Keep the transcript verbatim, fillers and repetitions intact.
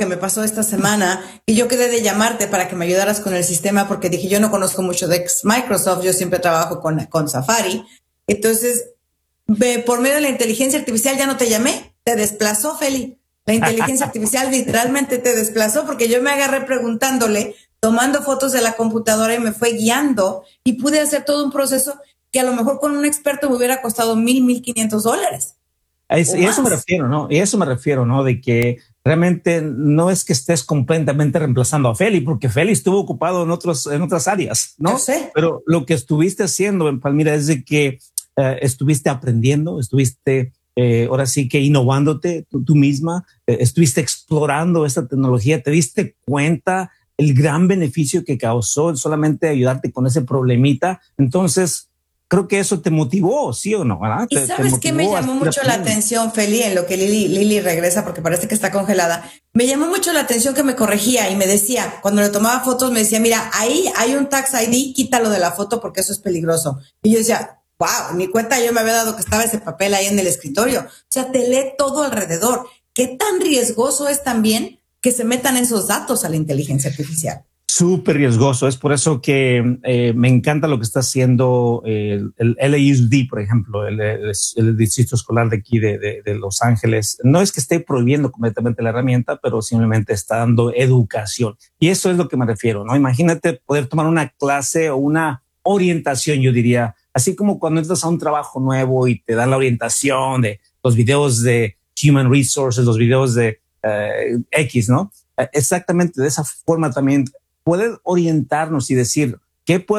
me pasó esta semana y yo quedé de llamarte para que me ayudaras con el sistema porque dije, yo no conozco mucho de Microsoft, yo siempre trabajo con, con Safari. Entonces, por medio de la inteligencia artificial ya no te llamé, te desplazó, Feli. La inteligencia artificial literalmente te desplazó porque yo me agarré preguntándole, tomando fotos de la computadora y me fue guiando y pude hacer todo un proceso que a lo mejor con un experto me hubiera costado mil, mil quinientos dólares. Es, y eso me refiero, ¿no? Y eso me refiero, ¿no? De que realmente no es que estés completamente reemplazando a Feli, porque Feli estuvo ocupado en otros, en otras áreas, ¿no? Yo sé. Pero lo que estuviste haciendo en Palmira es de que eh, estuviste aprendiendo, estuviste eh, ahora sí que innovándote tú, tú misma, eh, estuviste explorando esta tecnología, te diste cuenta el gran beneficio que causó el solamente ayudarte con ese problemita. Entonces, creo que eso te motivó, ¿sí o no? ¿Verdad? ¿Y te, sabes te qué me llamó mucho la atención, Feli, en lo que Lili, Lili regresa porque parece que está congelada? Me llamó mucho la atención que me corregía y me decía, cuando le tomaba fotos, me decía, mira, ahí hay un Tax I D, quítalo de la foto porque eso es peligroso. Y yo decía, wow, ni cuenta yo me había dado que estaba ese papel ahí en el escritorio. O sea, te lee todo alrededor. ¿Qué tan riesgoso es también que se metan esos datos a la inteligencia artificial? Súper riesgoso. Es por eso que eh, me encanta lo que está haciendo eh, el L A U S D, por ejemplo, el, el, el distrito escolar de aquí de, de, de Los Ángeles. No es que esté prohibiendo completamente la herramienta, pero simplemente está dando educación. Y eso es lo que me refiero, ¿no? Imagínate poder tomar una clase o una orientación, yo diría, así como cuando entras a un trabajo nuevo y te dan la orientación de los videos de Human Resources, los videos de uh, X, ¿no? Exactamente de esa forma también poder orientarnos y decir qué puedo